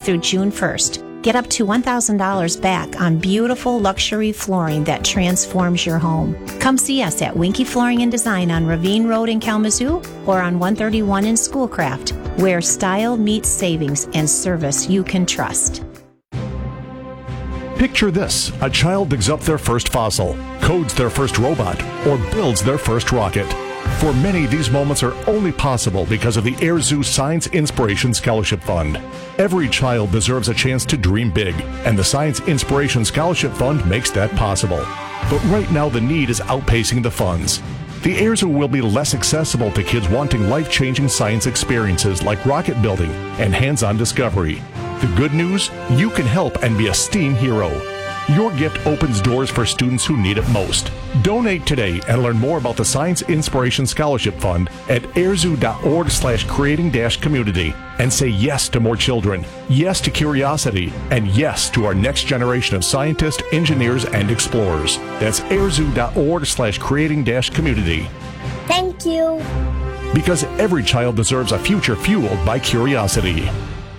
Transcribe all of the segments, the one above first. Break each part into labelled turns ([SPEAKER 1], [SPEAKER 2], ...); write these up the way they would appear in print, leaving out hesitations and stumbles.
[SPEAKER 1] through June 1st. Get up to $1,000 back on beautiful luxury flooring that transforms your home. Come see us at Winky Flooring and Design on Ravine Road in Kalamazoo or on 131 in Schoolcraft, where style meets savings and service you can trust.
[SPEAKER 2] Picture this. A child digs up their first fossil, codes their first robot, or builds their first rocket. For many, these moments are only possible because of the Air Zoo Science Inspiration Scholarship Fund. Every child deserves a chance to dream big, and the Science Inspiration Scholarship Fund makes that possible. But right now, the need is outpacing the funds. The Air Zoo will be less accessible to kids wanting life-changing science experiences like rocket building and hands-on discovery. The good news? You can help and be a STEAM hero. Your gift opens doors for students who need it most. Donate today and learn more about the Science Inspiration Scholarship Fund at airzoo.org/creating-community and say yes to more children, yes to curiosity, and yes to our next generation of scientists, engineers, and explorers. That's airzoo.org/creating-community.
[SPEAKER 3] Thank you.
[SPEAKER 2] Because every child deserves a future fueled by curiosity.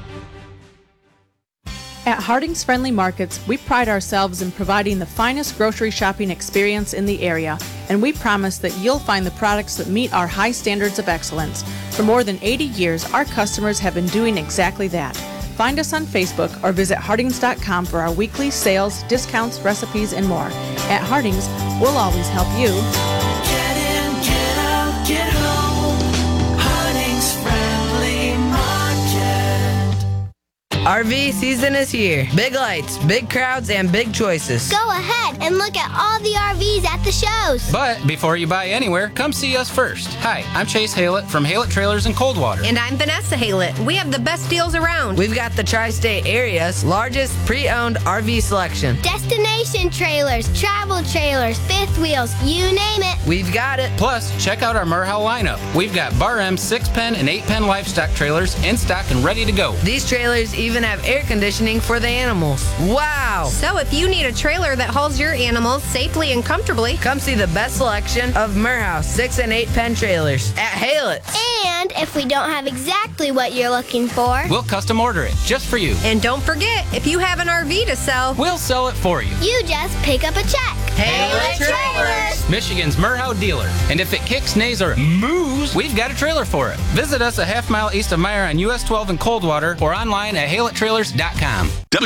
[SPEAKER 4] At Harding's Friendly Markets, we pride ourselves in providing the finest grocery shopping experience in the area, and we promise that you'll find the products that meet our high standards of excellence. For more than 80 years, our customers have been doing exactly that. Find us on Facebook or visit hardings.com for our weekly sales, discounts, recipes, and more. At Hardings, we'll always help you.
[SPEAKER 5] Get in, get out, get home. Harding's Friendly Market.
[SPEAKER 6] RV season is here. Big lights, big crowds, and big choices.
[SPEAKER 3] Go ahead and look at all the RVs at the shows.
[SPEAKER 7] But before you buy anywhere, come see us first. Hi, I'm Chase Haylett from Haylett Trailers in Coldwater.
[SPEAKER 8] And I'm Vanessa Haylett. We have the best deals around.
[SPEAKER 6] We've got the tri-state area's largest pre-owned RV selection.
[SPEAKER 3] Destination trailers, travel trailers, fifth wheels, you name it.
[SPEAKER 6] We've got it.
[SPEAKER 7] Plus, check out our Merhau lineup. We've got Bar M 6-pen and 8-pen livestock trailers in stock and ready to go.
[SPEAKER 6] These trailers even have air conditioning for the animals. Wow!
[SPEAKER 8] So if you need a trailer that hauls your animals safely and comfortably,
[SPEAKER 6] come see the best selection of Merhau 6 and 8-pen trailers at Haylett's.
[SPEAKER 3] And if we don't have exactly what you're looking for,
[SPEAKER 7] we'll custom order it just for you.
[SPEAKER 8] And don't forget, if you have an RV to sell,
[SPEAKER 7] we'll sell it for you.
[SPEAKER 3] You just pick up a check.
[SPEAKER 6] Haylett Trailers!
[SPEAKER 7] Michigan's Merhau dealer. And if it kicks, neighs, or moos, we've got a trailer for it. Visit us a half-mile east of Meyer on US 12 in Coldwater or online at HaylettTrailers.com.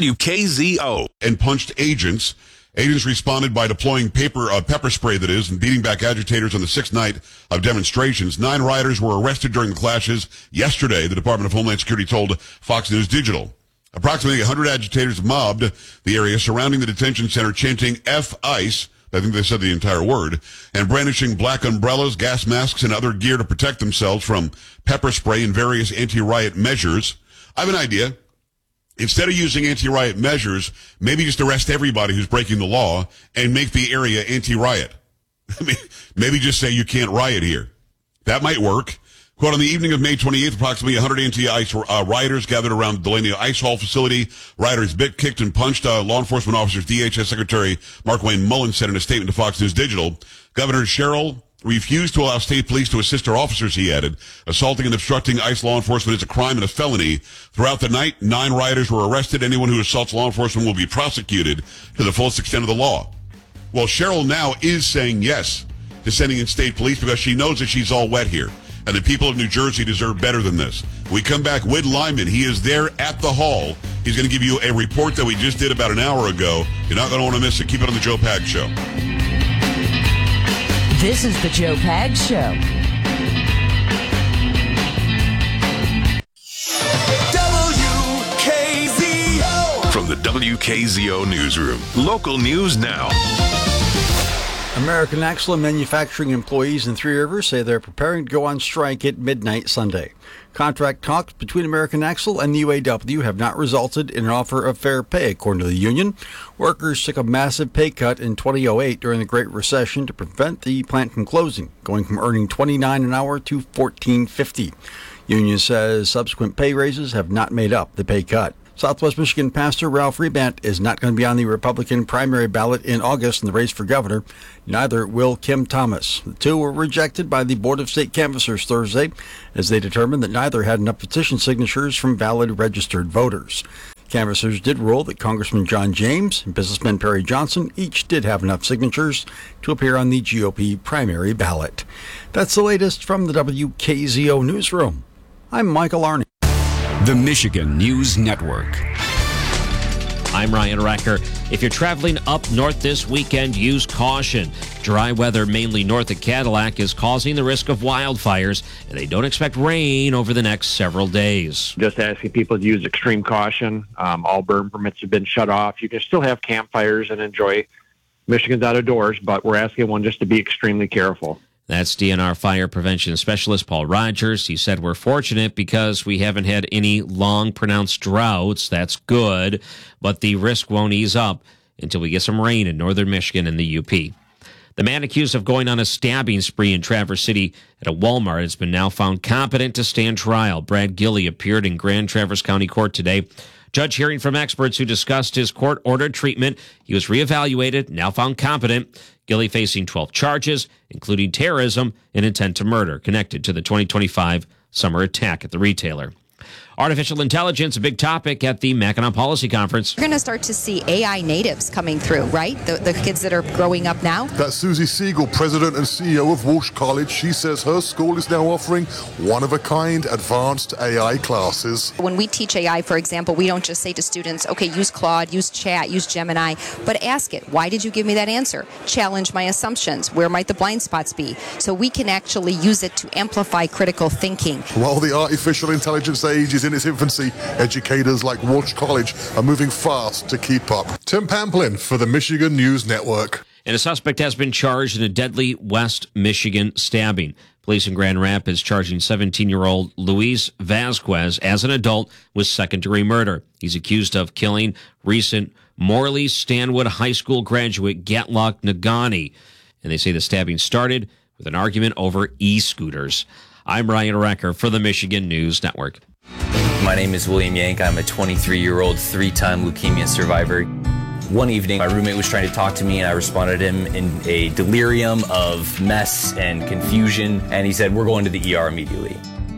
[SPEAKER 9] WKZO. And punched agents. Agents responded by deploying pepper spray, and beating back agitators on the sixth night of demonstrations. 9 rioters were arrested during the clashes yesterday, the Department of Homeland Security told Fox News Digital. Approximately 100 agitators mobbed the area surrounding the detention center, chanting F ICE, I think they said the entire word, and brandishing black umbrellas, gas masks, and other gear to protect themselves from pepper spray and various anti-riot measures. I have an idea. Instead of using anti-riot measures, maybe just arrest everybody who's breaking the law and make the area anti-riot. I mean, maybe just say you can't riot here. That might work. Quote, on the evening of May 28th, approximately 100 anti-ICE rioters gathered around the Delaney Ice Hall facility. Rioters bit, kicked, and punched law enforcement officers. DHS Secretary Mark Wayne Mullins said in a statement to Fox News Digital. Governor Sherrill refused to allow state police to assist her officers, he added. Assaulting and obstructing ICE law enforcement is a crime and a felony. Throughout the night, 9 rioters were arrested. Anyone who assaults law enforcement will be prosecuted to the fullest extent of the law. Well, Sherrill now is saying yes to sending in state police because she knows that she's all wet here. And the people of New Jersey deserve better than this. We come back, Whit Lyman. He is there at the hall. He's going to give you a report that we just did about an hour ago. You're not going to want to miss it. Keep it on the Joe Pags Show.
[SPEAKER 10] This is the Joe Pags Show.
[SPEAKER 9] WKZO. From the WKZO Newsroom. Local news now.
[SPEAKER 11] American Axle and Manufacturing employees in Three Rivers say they're preparing to go on strike at midnight Sunday. Contract talks between American Axle and the UAW have not resulted in an offer of fair pay, according to the union. Workers took a massive pay cut in 2008 during the Great Recession to prevent the plant from closing, going from earning $29 an hour to $14.50. Union says subsequent pay raises have not made up the pay cut. Southwest Michigan pastor Ralph Rebant is not going to be on the Republican primary ballot in August in the race for governor. Neither will Kim Thomas. The two were rejected by the Board of State Canvassers Thursday as they determined that neither had enough petition signatures from valid registered voters. Canvassers did rule that Congressman John James and businessman Perry Johnson each did have enough signatures to appear on the GOP primary ballot. That's the latest from the WKZO Newsroom. I'm Michael Arney.
[SPEAKER 12] The Michigan News Network.
[SPEAKER 13] I'm Ryan Recker. If you're traveling up north this weekend, use caution. Dry weather, mainly north of Cadillac, is causing the risk of wildfires, and they don't expect rain over the next several days.
[SPEAKER 14] Just asking people to use extreme caution. All burn permits have been shut off. You can still have campfires and enjoy Michigan's out of doors, but we're asking everyone just to be extremely careful.
[SPEAKER 13] That's DNR Fire Prevention Specialist Paul Rogers. He said, we're fortunate because we haven't had any long, pronounced droughts. That's good, but the risk won't ease up until we get some rain in northern Michigan and the UP. The man accused of going on a stabbing spree in Traverse City at a Walmart has been now found competent to stand trial. Brad Gilley appeared in Grand Traverse County Court today. Judge hearing from experts who discussed his court-ordered treatment. He was reevaluated, now found competent. Gilley facing 12 charges, including terrorism and intent to murder, connected to the 2025 summer attack at the retailer. Artificial intelligence, a big topic at the Mackinac Policy Conference.
[SPEAKER 15] We're going to start to see AI natives coming through, right? The kids that are growing up now.
[SPEAKER 16] That's Susie Siegel, president and CEO of Walsh College. She says her school is now offering one-of-a-kind advanced AI classes.
[SPEAKER 15] When we teach AI, for example, we don't just say to students, okay, use Claude, use Chat, use Gemini, but ask it, why did you give me that answer? Challenge my assumptions. Where might the blind spots be? So we can actually use it to amplify critical thinking.
[SPEAKER 16] While the artificial intelligence age is in its infancy, educators like Walsh College are moving fast to keep up. Tim Pamplin for the Michigan News Network.
[SPEAKER 13] And a suspect has been charged in a deadly West Michigan stabbing. Police in Grand Rapids charging 17-year-old Luis Vasquez as an adult with second-degree murder. He's accused of killing recent Morley Stanwood High School graduate Gatlock Nagani. And they say the stabbing started with an argument over e-scooters. I'm Ryan Recker for the Michigan News Network.
[SPEAKER 17] My name is William Yank. I'm a 23-year-old, three-time leukemia survivor. One evening, my roommate was trying to talk to me, and I responded to him in a delirium of mess and confusion, and he said, we're going to the ER immediately.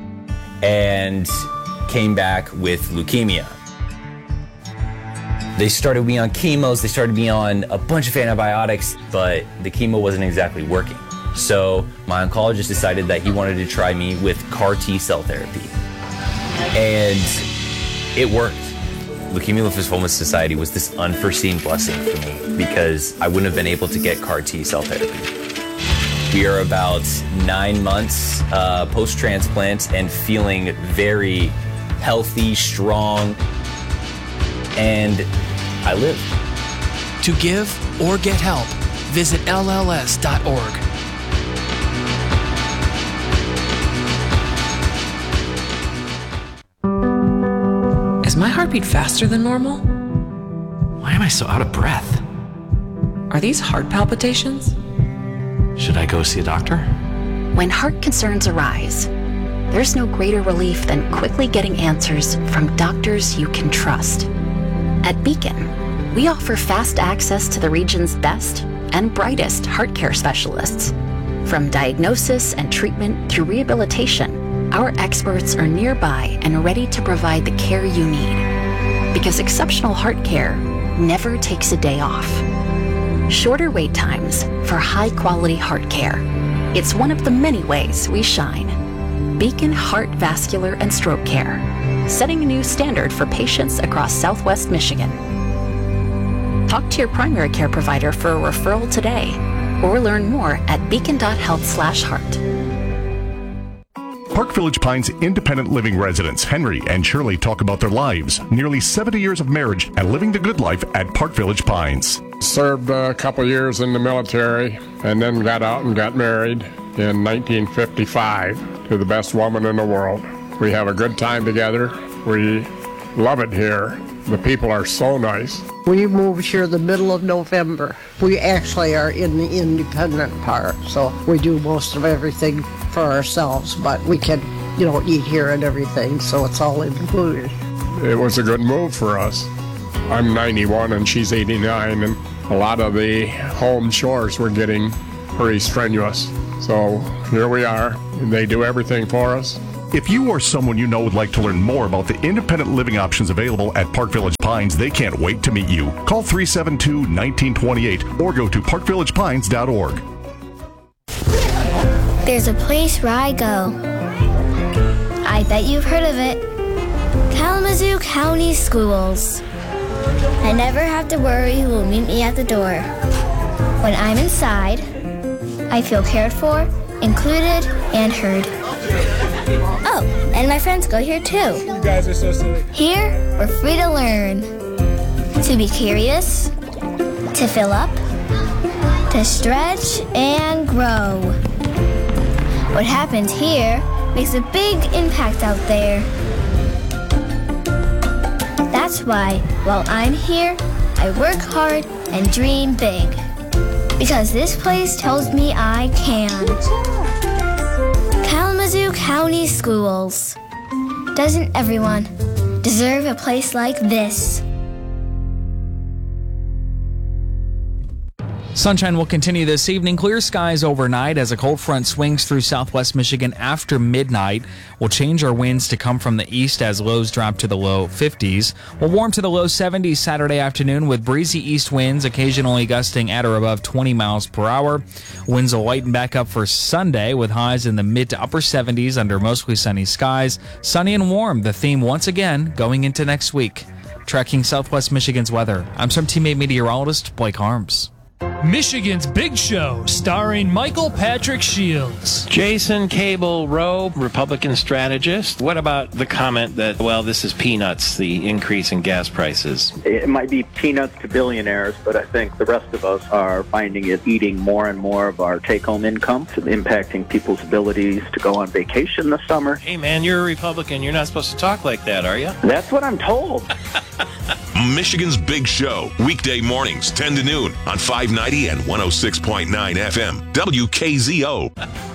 [SPEAKER 17] And came back with leukemia. They started me on chemos, they started me on a bunch of antibiotics, but the chemo wasn't exactly working. So my oncologist decided that he wanted to try me with CAR T-cell therapy. And it worked. Leukemia Lymphoma Society was this unforeseen blessing for me because I wouldn't have been able to get CAR T-cell therapy. We are about 9 months post-transplant and feeling very healthy, strong, and I live.
[SPEAKER 18] To give or get help, visit LLS.org.
[SPEAKER 19] Is my heartbeat faster than normal?
[SPEAKER 18] Why am I so out of breath?
[SPEAKER 19] Are these heart palpitations?
[SPEAKER 18] Should I go see a doctor?
[SPEAKER 20] When heart concerns arise, there's no greater relief than quickly getting answers from doctors you can trust. At Beacon, we offer fast access to the region's best and brightest heart care specialists. From diagnosis and treatment through rehabilitation, our experts are nearby and ready to provide the care you need. Because exceptional heart care never takes a day off. Shorter wait times for high-quality heart care. It's one of the many ways we shine. Beacon Heart, Vascular, and Stroke Care, setting a new standard for patients across Southwest Michigan. Talk to your primary care provider for a referral today, or learn more at beacon.health/heart.
[SPEAKER 2] Park Village Pines independent living residents Henry and Shirley talk about their lives, nearly 70 years of marriage, and living the good life at Park Village Pines.
[SPEAKER 21] Served a couple years in the military and then got out and got married in 1955 to the best woman in the world. We have a good time together. We love it here. The people are so nice.
[SPEAKER 22] We moved here the middle of November. We actually are in the independent part, so we do most of everything for ourselves, but we can, eat here and everything, so it's all included.
[SPEAKER 21] It was a good move for us. I'm 91 and she's 89, and a lot of the home chores were getting pretty strenuous. So here we are, and they do everything for us.
[SPEAKER 2] If you or someone you know would like to learn more about the independent living options available at Park Village Pines, they can't wait to meet you. Call 372-1928 or go to parkvillagepines.org.
[SPEAKER 3] There's a place where I go. I bet you've heard of it. Kalamazoo County Schools. I never have to worry who will meet me at the door. When I'm inside, I feel cared for, included, and heard. Oh, and my friends go here too.
[SPEAKER 1] You guys are so silly.
[SPEAKER 3] Here, we're free to learn. To be curious, to fill up, to stretch and grow. What happens here makes a big impact out there. That's why, while I'm here, I work hard and dream big. Because this place tells me I can. Kalamazoo County Schools. Doesn't everyone deserve a place like this?
[SPEAKER 1] Sunshine will continue this evening. Clear skies overnight as a cold front swings through southwest Michigan after midnight. We'll change our winds to come from the east as lows drop to the low 50s. We'll warm to the low 70s Saturday afternoon with breezy east winds, occasionally gusting at or above 20 miles per hour. Winds will lighten back up for Sunday with highs in the mid to upper 70s under mostly sunny skies. Sunny and warm, the theme once again going into next week. Tracking southwest Michigan's weather, I'm some teammate meteorologist Blake Harms.
[SPEAKER 4] Michigan's Big Show, starring Michael Patrick Shields.
[SPEAKER 23] Jason Cable Rowe, Republican strategist. What about the comment that, well, this is peanuts, the increase in gas prices?
[SPEAKER 24] It might be peanuts to billionaires, but I think the rest of us are finding it eating more and more of our take-home income, impacting people's abilities to go on vacation this summer.
[SPEAKER 23] Hey, man, you're a Republican. You're not supposed to talk like that, are you?
[SPEAKER 24] That's what I'm told.
[SPEAKER 25] Michigan's Big Show, weekday mornings, 10 to noon on 590 and 106.9 FM, WKZO.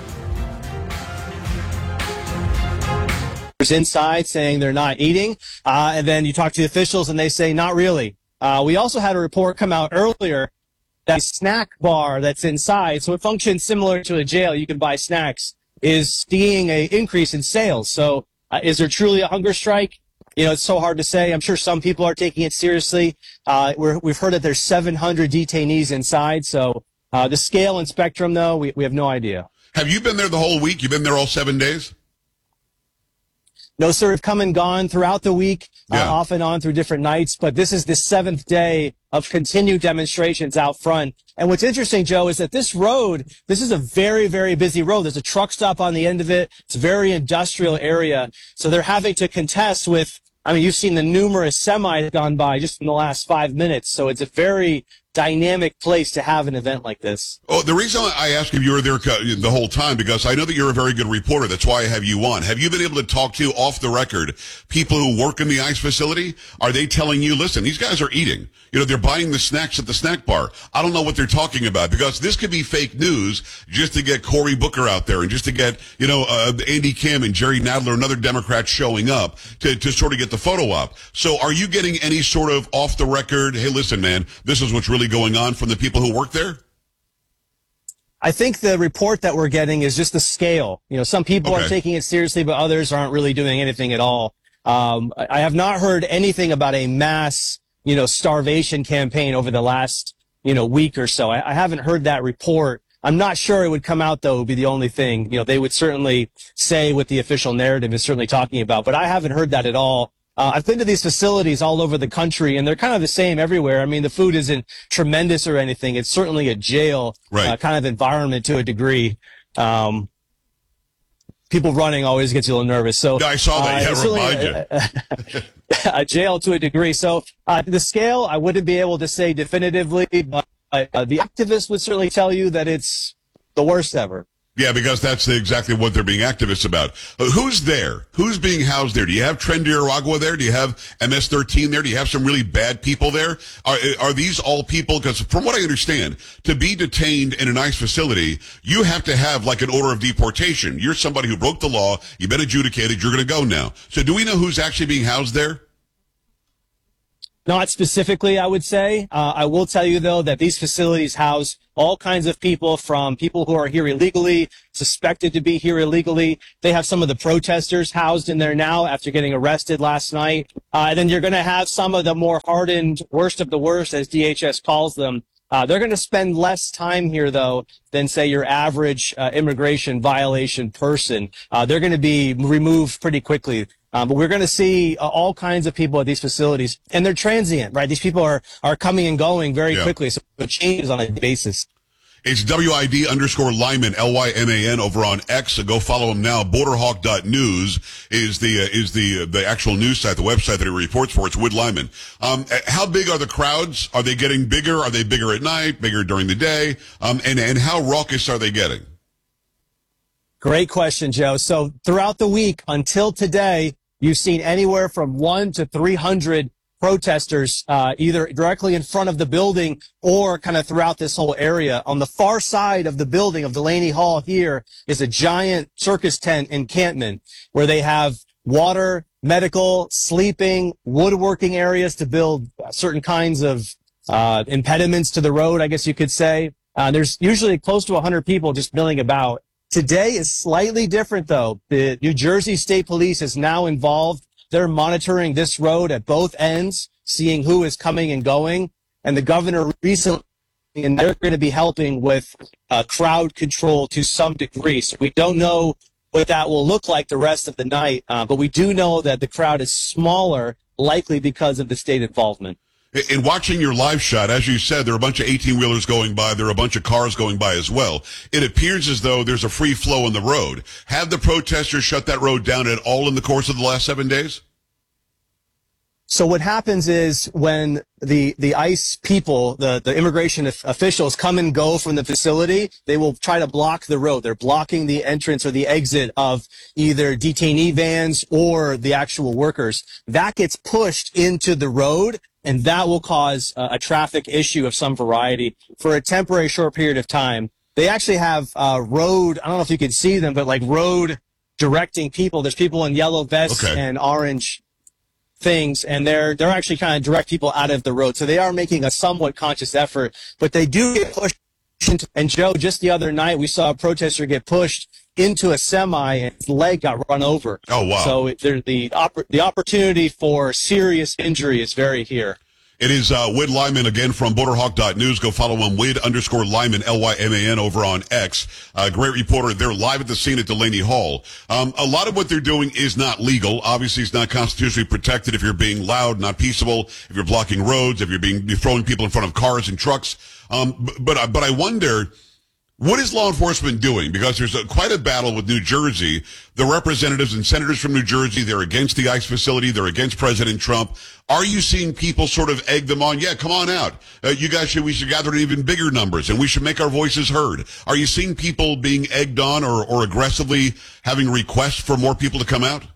[SPEAKER 26] Inside saying they're not eating, and then you talk to the officials and they say not really. We also had a report come out earlier that a snack bar that's inside, so it functions similar to a jail, you can buy snacks, is seeing an increase in sales. So is there truly a hunger strike? You know, it's so hard to say. I'm sure some people are taking it seriously. We've heard that there's 700 detainees inside. So the scale and spectrum, though, we have no idea.
[SPEAKER 9] Have you been there the whole week? You've been there all 7 days?
[SPEAKER 26] No, sir. We've come and gone throughout the week, off and on through different nights. But this is the 7th day of continued demonstrations out front. And what's interesting, Joe, is that this is a very, very busy road. There's a truck stop on the end of it. It's a very industrial area. So they're having to contest with, I mean, you've seen the numerous semis gone by just in the last 5 minutes. So it's a very dynamic place to have an event like this.
[SPEAKER 9] Oh, the reason I ask if you were there the whole time, because I know that you're a very good reporter. That's why I have you on. Have you been able to talk to, off the record, people who work in the ICE facility? Are they telling you, listen, these guys are eating. You know, they're buying the snacks at the snack bar. I don't know what they're talking about, because this could be fake news just to get Cory Booker out there and just to get, Andy Kim and Jerry Nadler, another Democrat, showing up to sort of get the photo op. So are you getting any sort of off the record, hey, listen, man, this is what's really going on from the people who work there?
[SPEAKER 26] I think the report that we're getting is just the scale. You know, some people are taking it seriously, but others aren't really doing anything at all. I have not heard anything about a mass, starvation campaign over the last, week or so. I haven't heard that report. I'm not sure it would come out, though, would be the only thing. They would certainly say what the official narrative is certainly talking about, but I haven't heard that at all. I've been to these facilities all over the country, and they're kind of the same everywhere. I mean, the food isn't tremendous or anything. It's certainly a jail kind of environment to a degree. People running always gets you a little nervous. So
[SPEAKER 9] I saw that. Remind you.
[SPEAKER 26] A jail to a degree. So the scale, I wouldn't be able to say definitively, but the activists would certainly tell you that it's the worst ever.
[SPEAKER 9] Yeah, because that's exactly what they're being activists about. Who's there? Who's being housed there? Do you have Tren de Aragua there? Do you have MS-13 there? Do you have some really bad people there? Are these all people? Because from what I understand, to be detained in an ICE facility, you have to have like an order of deportation. You're somebody who broke the law. You've been adjudicated. You're going to go now. So do we know who's actually being housed there?
[SPEAKER 26] Not specifically, I would say. I will tell you, though, that these facilities house all kinds of people, from people who are here illegally, suspected to be here illegally. They have some of the protesters housed in there now after getting arrested last night. And then you're going to have some of the more hardened, worst of the worst, as DHS calls them. They're going to spend less time here, though, than, say, your average immigration violation person. They're going to be removed pretty quickly. But we're going to see all kinds of people at these facilities, and they're transient, right? These people are coming and going very quickly, so it changes on a basis.
[SPEAKER 9] It's WID_Lyman, LYMAN, over on X. So go follow him now. Borderhawk.news is the actual news site, the website that he reports for. It's Wood Lyman. How big are the crowds? Are they getting bigger? Are they bigger at night, bigger during the day? And how raucous are they getting?
[SPEAKER 26] Great question, Joe. So throughout the week until today, you've seen anywhere from 100 to 300 protesters, either directly in front of the building or kind of throughout this whole area. On the far side of the building of Delaney Hall here is a giant circus tent encampment where they have water, medical, sleeping, woodworking areas to build certain kinds of impediments to the road, I guess you could say. There's usually close to 100 people just milling about. Today is slightly different, though. The New Jersey State Police is now involved. They're monitoring this road at both ends, seeing who is coming and going. And the governor recently, and they're going to be helping with crowd control to some degree. So we don't know what that will look like the rest of the night, but we do know that the crowd is smaller, likely because of the state involvement.
[SPEAKER 9] In watching your live shot, as you said, there are a bunch of 18-wheelers going by. There are a bunch of cars going by as well. It appears as though there's a free flow on the road. Have the protesters shut that road down at all in the course of the last 7 days?
[SPEAKER 26] So what happens is when the ICE people, the immigration officials come and go from the facility, they will try to block the road. They're blocking the entrance or the exit of either detainee vans or the actual workers. That gets pushed into the road, and that will cause a traffic issue of some variety for a temporary short period of time. They actually have road, I don't know if you can see them, but like road directing people. There's people in yellow vests and orange things, and they're actually kind of direct people out of the road. So they are making a somewhat conscious effort, but they do get pushed. And Joe, just the other night, we saw a protester get pushed into a semi and his leg got run over.
[SPEAKER 9] Oh, wow.
[SPEAKER 26] So the opportunity for serious injury is very here.
[SPEAKER 9] It is Wid Lyman, again, from Borderhawk.news. Go follow him, Wid_Lyman, LYMAN, over on X. Great reporter. They're live at the scene at Delaney Hall. A lot of what they're doing is not legal. Obviously, it's not constitutionally protected if you're being loud, not peaceable, if you're blocking roads, if you're throwing people in front of cars and trucks. But I wonder, what is law enforcement doing? Because there's quite a battle with New Jersey. The representatives and senators from New Jersey, they're against the ICE facility. They're against President Trump. Are you seeing people sort of egg them on? Yeah, come on out. We should gather in even bigger numbers, and we should make our voices heard. Are you seeing people being egged on or aggressively having requests for more people to come out?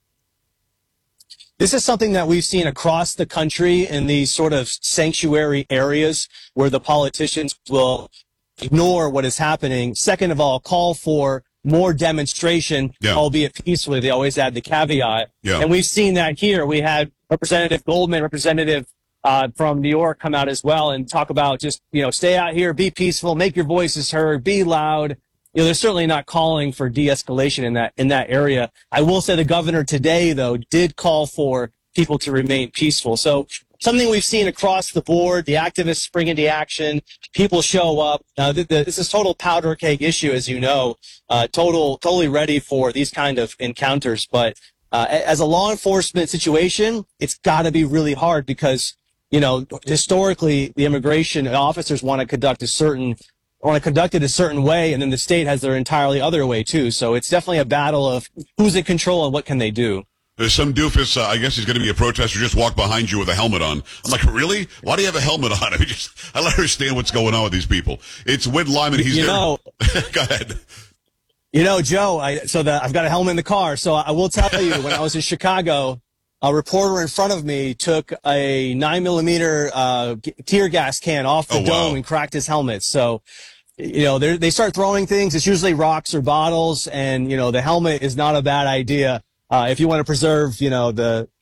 [SPEAKER 26] This is something that we've seen across the country in these sort of sanctuary areas where the politicians will ignore what is happening. Second of all, call for more demonstration, albeit peacefully. They always add the caveat. Yeah. And we've seen that here. We had Representative Goldman, representative from New York, come out as well and talk about just, stay out here, be peaceful, make your voices heard, be loud. They're certainly not calling for de-escalation in that area. I will say the governor today, though, did call for people to remain peaceful. So something we've seen across the board, the activists spring into action, people show up. This is total powder keg issue, as you know, totally ready for these kind of encounters. But as a law enforcement situation, it's got to be really hard because, historically, the immigration officers want to conduct it a certain way, and then the state has their entirely other way, too. So it's definitely a battle of who's in control and what can they do.
[SPEAKER 9] There's some doofus, I guess he's going to be a protester, just walk behind you with a helmet on. I'm like, really? Why do you have a helmet on? I don't understand what's going on with these people. It's Wid Lyman. He's there. Go ahead.
[SPEAKER 26] Joe, I've got a helmet in the car. So I will tell you, when I was in Chicago, a reporter in front of me took a 9mm tear gas can off the dome and cracked his helmet. So, they start throwing things. It's usually rocks or bottles, and, the helmet is not a bad idea. If you want to preserve, the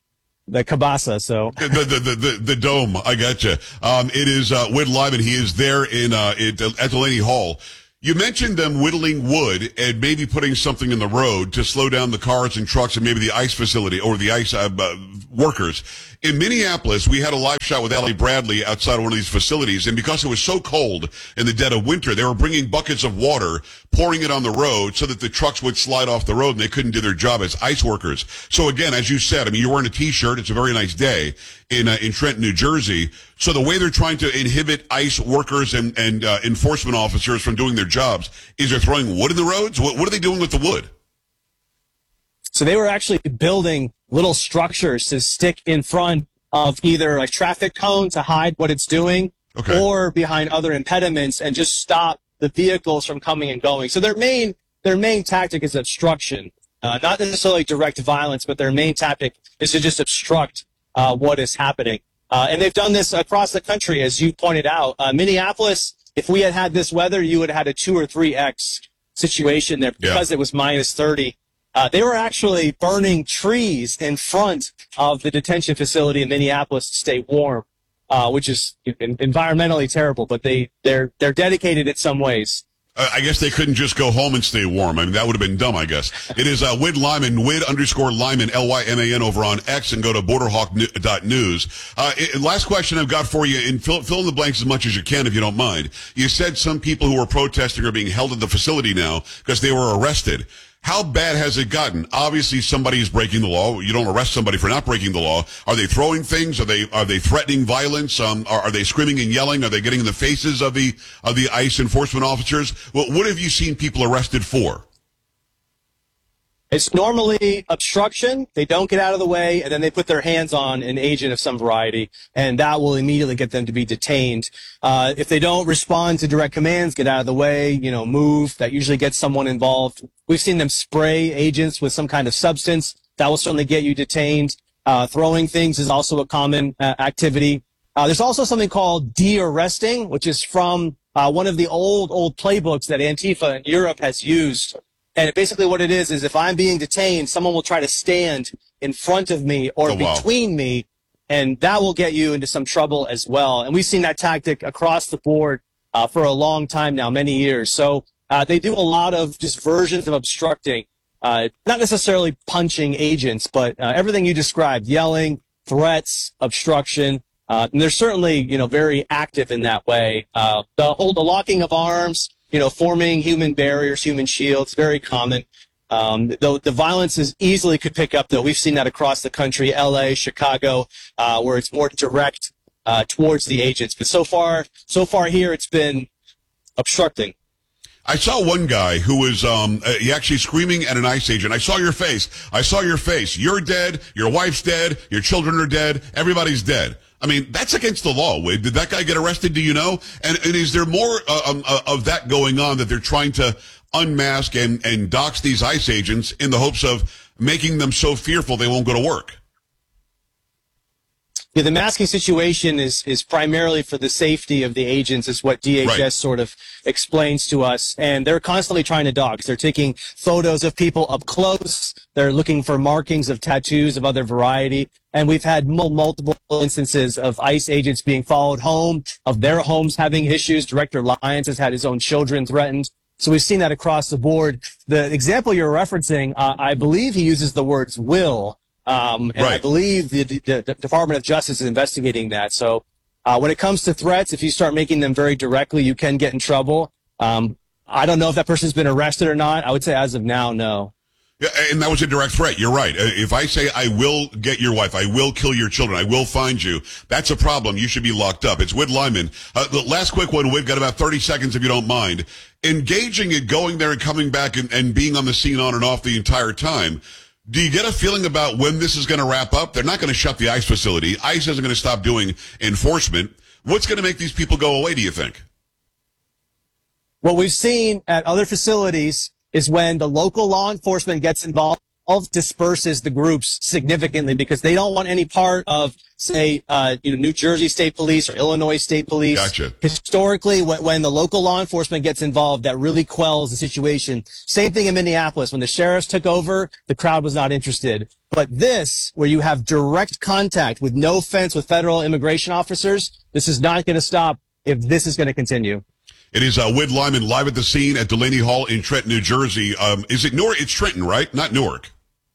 [SPEAKER 26] the Cabasa. So
[SPEAKER 9] the dome. I gotcha. It is Whit Lyman. He is there at Delaney Hall. You mentioned them whittling wood and maybe putting something in the road to slow down the cars and trucks and maybe the ice facility or the ice workers. In Minneapolis, we had a live shot with Allie Bradley outside of one of these facilities, and because it was so cold in the dead of winter, they were bringing buckets of water, pouring it on the road so that the trucks would slide off the road and they couldn't do their job as ice workers. So again, as you said, I mean, you're wearing a T-shirt. It's a very nice day in Trenton, New Jersey. So the way they're trying to inhibit ice workers and enforcement officers from doing their jobs is they're throwing wood in the roads. What are they doing with the wood?
[SPEAKER 26] So they were actually building little structures to stick in front of either a traffic cone to hide what it's doing, or behind other impediments and just stop the vehicles from coming and going. So their main tactic is obstruction, not necessarily direct violence, but their main tactic is to just obstruct what is happening. And they've done this across the country, as you pointed out. Minneapolis, if we had this weather, you would have had a 2 or 3x situation there because it was minus 30. They were actually burning trees in front of the detention facility in Minneapolis to stay warm, which is environmentally terrible, but they're dedicated in some ways.
[SPEAKER 9] I guess they couldn't just go home and stay warm. I mean, that would have been dumb, I guess. It is Whit Lyman, Whit_Lyman, Lyman over on X, and go to borderhawk.news. Last question I've got for you, and fill in the blanks as much as you can if you don't mind. You said some people who were protesting are being held at the facility now because they were arrested. How bad has it gotten? Obviously, somebody is breaking the law. You don't arrest somebody for not breaking the law. Are they throwing things? Are they threatening violence? Are they screaming and yelling? Are they getting in the faces of the ICE enforcement officers? What have you seen people arrested for?
[SPEAKER 26] It's normally obstruction. They don't get out of the way, and then they put their hands on an agent of some variety, and that will immediately get them to be detained. If they don't respond to direct commands, get out of the way, move, that usually gets someone involved. We've seen them spray agents with some kind of substance. That will certainly get you detained. Throwing things is also a common activity. There's also something called de-arresting, which is from one of the old playbooks that Antifa in Europe has used. And basically what it is if I'm being detained, someone will try to stand in front of me or between me, and that will get you into some trouble as well. And we've seen that tactic across the board for a long time now, many years. So they do a lot of just versions of obstructing, not necessarily punching agents, but everything you described, yelling, threats, obstruction. And they're certainly, very active in that way. The locking of arms, forming human barriers, human shields, very common. Though the violence is easily could pick up, though. We've seen that across the country, LA, Chicago, where it's more direct towards the agents. But so far here, it's been obstructing.
[SPEAKER 9] I saw one guy who was he actually screaming at an ICE agent. I saw your face. I saw your face. You're dead. Your wife's dead. Your children are dead. Everybody's dead. I mean, that's against the law, Wade. Did that guy get arrested? Do you know? And is there more of that going on, that they're trying to unmask and dox these ICE agents in the hopes of making them so fearful they won't go to work?
[SPEAKER 26] Yeah, the masking situation is primarily for the safety of the agents, is what DHS sort of explains to us. And they're constantly trying to dox. They're taking photos of people up close. They're looking for markings of tattoos of other variety. And we've had multiple instances of ICE agents being followed home, of their homes having issues. Director Lyons has had his own children threatened. So we've seen that across the board. The example you're referencing, I believe he uses the words will. And I believe the Department of Justice is investigating that. So when it comes to threats, if you start making them very directly, you can get in trouble. I don't know if that person's been arrested or not. I would say as of now, no.
[SPEAKER 9] Yeah, and that was a direct threat. You're right. If I say I will get your wife, I will kill your children, I will find you, that's a problem. You should be locked up. It's Whit Lyman. The last quick one, we've got about 30 seconds if you don't mind. Engaging in going there and coming back and being on the scene on and off the entire time. Do you get a feeling about when this is going to wrap up? They're not going to shut the ICE facility. ICE isn't going to stop doing enforcement. What's going to make these people go away, do you think?
[SPEAKER 26] What we've seen at other facilities is when the local law enforcement gets involved disperses the groups significantly because they don't want any part of, say, New Jersey State Police or Illinois State Police.
[SPEAKER 9] Gotcha.
[SPEAKER 26] Historically, when the local law enforcement gets involved, that really quells the situation. Same thing in Minneapolis. When the sheriffs took over, the crowd was not interested. But this, where you have direct contact with no fence with federal immigration officers, this is not going to stop if this is going to continue.
[SPEAKER 9] It is Whit Lyman live at the scene at Delaney Hall in Trenton, New Jersey. Is it Newark? It's Trenton, right? Not Newark.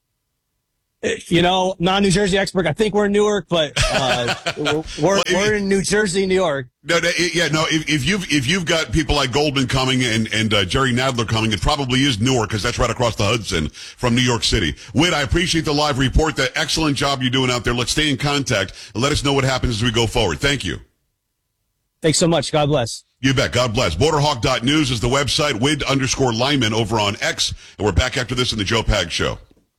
[SPEAKER 26] Not a New Jersey expert. I think we're in Newark, but we're in New Jersey, New York.
[SPEAKER 9] If you've got people like Goldman coming and Jerry Nadler coming, it probably is Newark because that's right across the Hudson from New York City. Whit, I appreciate the live report. That excellent job you're doing out there. Let's stay in contact and let us know what happens as we go forward. Thank you.
[SPEAKER 26] Thanks so much. God bless.
[SPEAKER 9] You bet. God bless. Borderhawk.news is the website. Whit_Lyman over on X. And we're back after this in the Joe Pags Show.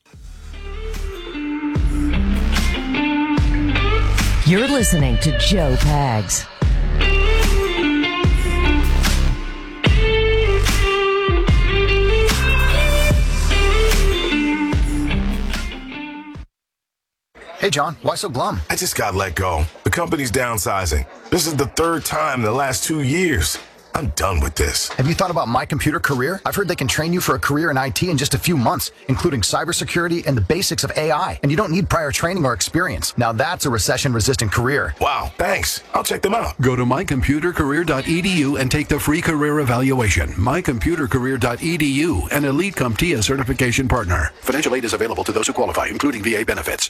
[SPEAKER 5] You're listening to Joe Pags.
[SPEAKER 6] Hey, John, why so glum?
[SPEAKER 7] I just got let go. The company's downsizing. This is the third time in the last 2 years. I'm done with this.
[SPEAKER 6] Have you thought about My Computer Career? I've heard they can train you for a career in IT in just a few months, including cybersecurity and the basics of AI, and you don't need prior training or experience. Now that's a recession-resistant career.
[SPEAKER 7] Wow, thanks. I'll check them out.
[SPEAKER 8] Go to mycomputercareer.edu and take the free career evaluation. Mycomputercareer.edu, an Elite CompTIA certification partner. Financial aid is available to those who qualify, including VA benefits.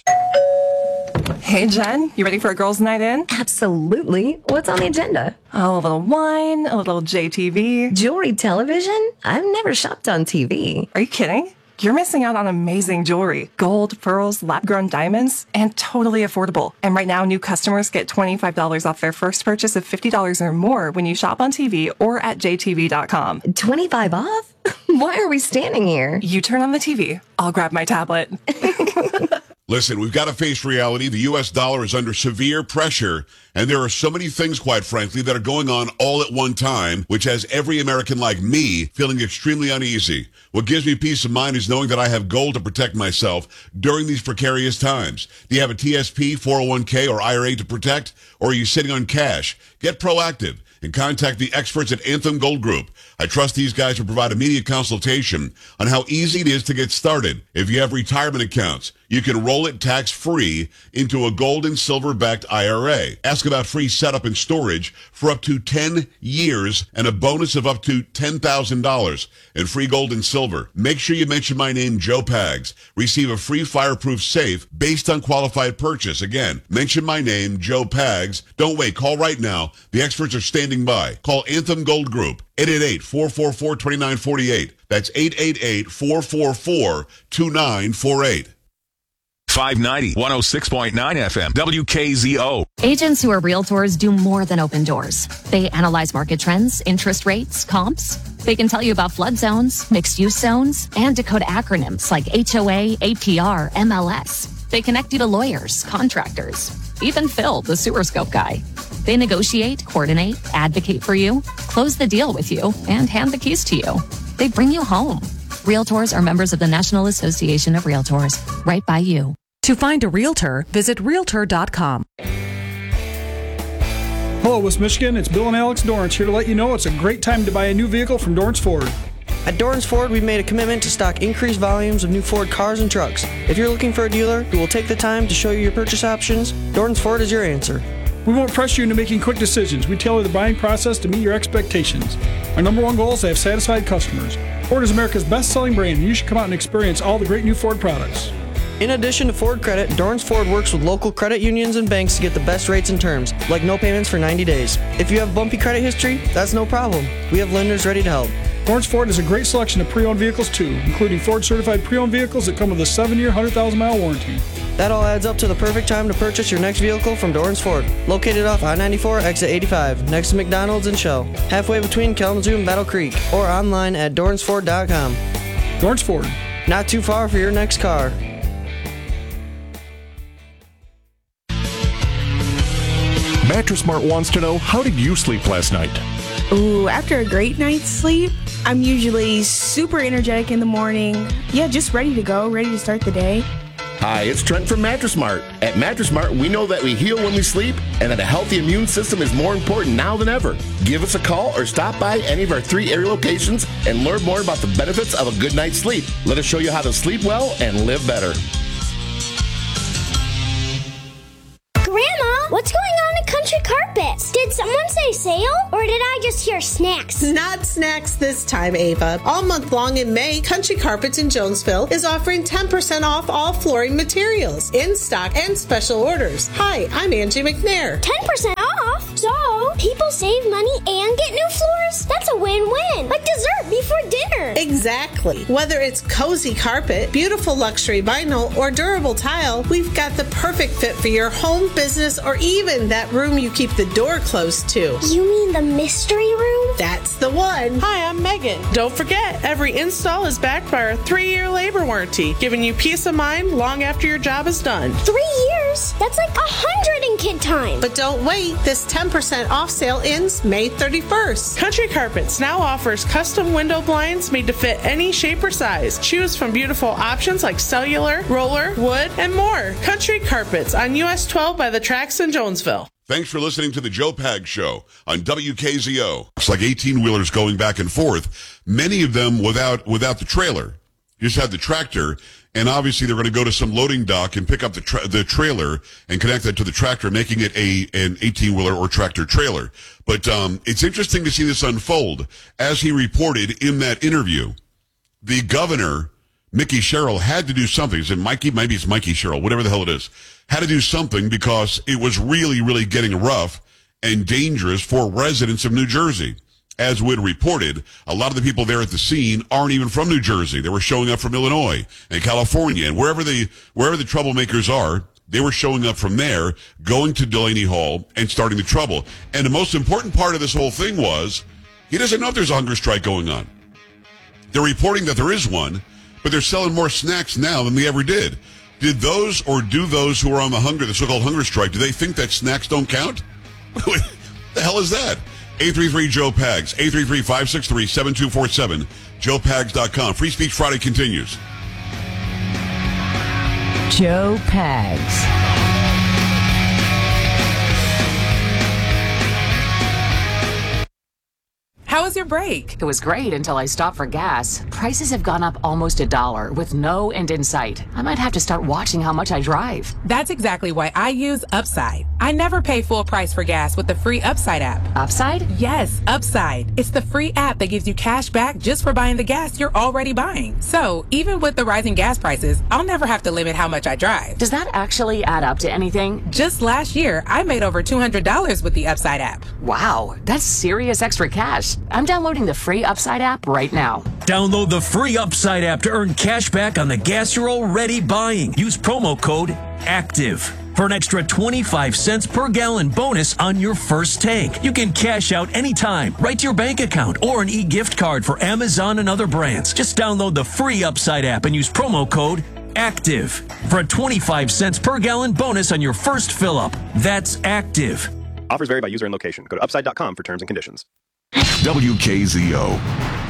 [SPEAKER 10] Hey, Jen, you ready for a girls' night in?
[SPEAKER 5] Absolutely. What's on the agenda?
[SPEAKER 10] Oh, a little wine, a little JTV.
[SPEAKER 5] Jewelry television? I've never shopped on TV.
[SPEAKER 10] Are you kidding? You're missing out on amazing jewelry. Gold, pearls, lab-grown diamonds, and totally affordable. And right now, new customers get $25 off their first purchase of $50 or more when you shop on TV or at jtv.com.
[SPEAKER 5] 25 off? Why are we standing here?
[SPEAKER 10] You turn on the TV. I'll grab my tablet.
[SPEAKER 9] Listen, we've got to face reality. The U.S. dollar is under severe pressure, and there are so many things, quite frankly, that are going on all at one time, which has every American like me feeling extremely uneasy. What gives me peace of mind is knowing that I have gold to protect myself during these precarious times. Do you have a TSP, 401k, or IRA to protect, or are you sitting on cash? Get proactive and contact the experts at Anthem Gold Group. I trust these guys to provide immediate consultation on how easy it is to get started. If you have retirement accounts, you can roll it tax-free into a gold and silver-backed IRA. Ask about free setup and storage for up to 10 years and a bonus of up to $10,000 in free gold and silver. Make sure you mention my name, Joe Pags. Receive a free fireproof safe based on qualified purchase. Again, mention my name, Joe Pags. Don't wait. Call right now. The experts are standing by. Call Anthem Gold Group, 888-444-2948. That's 888-444-2948.
[SPEAKER 25] 590, 106.9 FM, WKZO.
[SPEAKER 11] Agents who are realtors do more than open doors. They analyze market trends, interest rates, comps. They can tell you about flood zones, mixed-use zones, and decode acronyms like HOA, APR, MLS. They connect you to lawyers, contractors, even Phil, the sewer scope guy. They negotiate, coordinate, advocate for you, close the deal with you, and hand the keys to you. They bring you home. Realtors are members of the National Association of Realtors, right by you.
[SPEAKER 27] To find a realtor, visit Realtor.com.
[SPEAKER 28] Hello, West Michigan. It's Bill and Alex Dorrance here to let you know it's a great time to buy a new vehicle from Dorrance Ford.
[SPEAKER 29] At Dorrance Ford, we've made a commitment to stock increased volumes of new Ford cars and trucks. If you're looking for a dealer who will take the time to show you your purchase options, Dorrance Ford is your answer.
[SPEAKER 28] We won't press you into making quick decisions. We tailor the buying process to meet your expectations. Our number one goal is to have satisfied customers. Ford is America's best-selling brand, and you should come out and experience all the great new Ford products.
[SPEAKER 29] In addition to Ford Credit, Dorrance Ford works with local credit unions and banks to get the best rates and terms, like no payments for 90 days. If you have bumpy credit history, that's no problem. We have lenders ready to help.
[SPEAKER 28] Dorrance Ford has a great selection of pre-owned vehicles, too, including Ford-certified pre-owned vehicles that come with a 7-year, 100,000-mile warranty.
[SPEAKER 29] That all adds up to the perfect time to purchase your next vehicle from Dorrance Ford, located off I-94, exit 85, next to McDonald's and Shell, halfway between Kalamazoo and Battle Creek, or online at DorranceFord.com.
[SPEAKER 28] Dorrance Ford.
[SPEAKER 29] Not too far for your next car.
[SPEAKER 2] Mattress Mart wants to know, how did you sleep last night?
[SPEAKER 30] Ooh, after a great night's sleep,
[SPEAKER 12] I'm usually super energetic in the morning. Yeah, just ready to go, ready to start the day.
[SPEAKER 13] Hi, it's Trent from Mattress Mart. At Mattress Mart, we know that we heal when we sleep and that a healthy immune system is more important now than ever. Give us a call or stop by any of our 3 area locations and learn more about the benefits of a good night's sleep. Let us show you how to sleep well and live better.
[SPEAKER 3] Grandma, what's going on at Country Carpets? Did someone say sale, or did I just hear snacks?
[SPEAKER 14] Not snacks this time, Ava. All month long in May, Country Carpets in Jonesville is offering 10% off all flooring materials, in stock and special orders. Hi, I'm Angie McNair.
[SPEAKER 3] 10% off? So, people save money and get new floors? That's a win-win. Like dessert before dinner.
[SPEAKER 14] Exactly. Whether it's cozy carpet, beautiful luxury vinyl, or durable tile, we've got the perfect fit for your home, business, or even that room you keep the door closed to.
[SPEAKER 3] You mean the mystery room?
[SPEAKER 14] That's the one.
[SPEAKER 15] Hi, I'm Megan. Don't forget, every install is backed by our 3-year labor warranty, giving you peace of mind long after your job is done.
[SPEAKER 3] 3 years? That's like 100 in kid time.
[SPEAKER 14] But don't wait. This 10% off sale ends May 31st.
[SPEAKER 15] Country Carpets now offers custom window blinds made to fit any shape or size. Choose from beautiful options like cellular, roller, wood, and more. Country Carpets on US 12 by the tracks in Jonesville.
[SPEAKER 9] Thanks for listening to the Joe Pag Show on WKZO. It's like 18-wheelers going back and forth, many of them without the trailer. You just had the tractor, and obviously they're going to go to some loading dock and pick up the trailer and connect that to the tractor, making it an 18-wheeler or tractor trailer. But it's interesting to see this unfold. As he reported in that interview, the governor, Mickey Sherrill, had to do something. Is it Mikey? Maybe it's Mikey Sherrill, whatever the hell it is. Had to do something because it was really, really getting rough and dangerous for residents of New Jersey. As Wood reported, a lot of the people there at the scene aren't even from New Jersey. They were showing up from Illinois and California, and wherever the troublemakers are, they were showing up from there, going to Delaney Hall and starting the trouble. And the most important part of this whole thing was he doesn't know if there's a hunger strike going on. They're reporting that there is one, but they're selling more snacks now than they ever did. Did those, or do those who are on the so-called hunger strike, do they think that snacks don't count? What the hell is that? 833-JOE-PAGS, 833-563-7247, joepags.com. Free Speech Friday continues.
[SPEAKER 16] Joe Pags.
[SPEAKER 27] How was your break?
[SPEAKER 17] It was great until I stopped for gas. Prices have gone up almost $1 with no end in sight. I might have to start watching how much I drive.
[SPEAKER 27] That's exactly why I use Upside. I never pay full price for gas with the free Upside app.
[SPEAKER 17] Upside?
[SPEAKER 27] Yes, Upside. It's the free app that gives you cash back just for buying the gas you're already buying. So, even with the rising gas prices, I'll never have to limit how much I drive.
[SPEAKER 17] Does that actually add up to anything?
[SPEAKER 27] Just last year, I made over $200 with the Upside app.
[SPEAKER 17] Wow, that's serious extra cash. I'm downloading the free Upside app right now.
[SPEAKER 18] Download the free Upside app to earn cash back on the gas you're already buying. Use promo code ACTIVE for an extra 25 cents per gallon bonus on your first tank. You can cash out anytime, right to your bank account, or an e-gift card for Amazon and other brands. Just download the free Upside app and use promo code ACTIVE for a 25 cents per gallon bonus on your first fill-up. That's ACTIVE.
[SPEAKER 19] Offers vary by user and location. Go to upside.com for terms and conditions.
[SPEAKER 25] WKZO.